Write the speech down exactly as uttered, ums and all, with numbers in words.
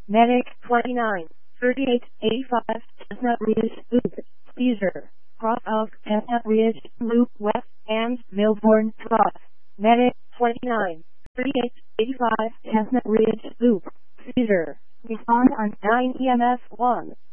Medic twenty-nine, thirty-eight, eighty-five, Chestnut Ridge, Loop, Caesar, cross of Chestnut Ridge, Loop West, and Milborn Drive. Medic twenty-nine, thirty-eight, eighty-five, Chestnut Ridge, Loop, Caesar. Respond on nine E M S one.